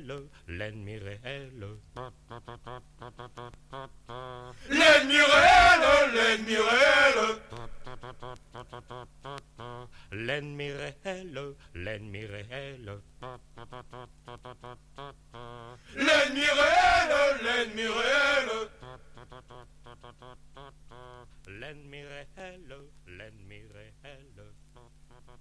réel, l'ennemi réel. L'ennemi réel, l'ennemi réel. L'ennemi réel, l'ennemi réel. L'ennemi réel, l'ennemi réel. L'ennemi réel,